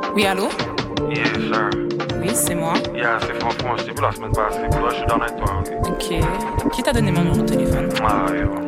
Oui, allô? Yes, sir. Oui, c'est moi. Yeah, c'est Franck, je t'ai vu la semaine passée. Pour là, je suis dans avec toi, ok? Ok. Qui t'a donné mon numéro de téléphone? Ah, yeah.